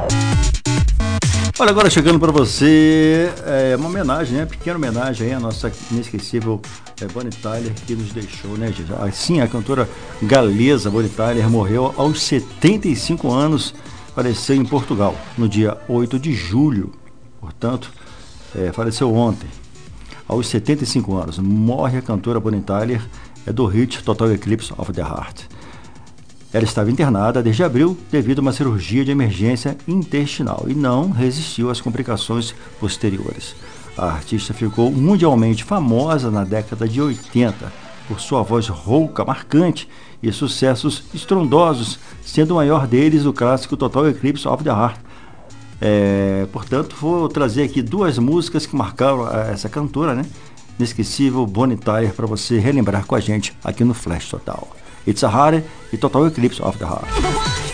Olha, agora chegando para você uma homenagem, né? Pequena homenagem aí à nossa inesquecível Bonnie Tyler, que nos deixou, né, gente? Assim, a cantora galesa Bonnie Tyler morreu aos 75 anos, faleceu em Portugal, no dia 8 de julho, portanto, faleceu ontem, aos 75 anos. Morre a cantora Bonnie Tyler, do hit Total Eclipse of the Heart. Ela estava internada desde abril devido a uma cirurgia de emergência intestinal e não resistiu às complicações posteriores. A artista ficou mundialmente famosa na década de 80 por sua voz rouca, marcante e sucessos estrondosos, sendo o maior deles o clássico Total Eclipse of the Heart. Portanto, vou trazer aqui duas músicas que marcaram essa cantora, né? Inesquecível Bonnie Tyler, para você relembrar com a gente aqui no Flash Total. It's a Heart e Total Eclipse of the Heart.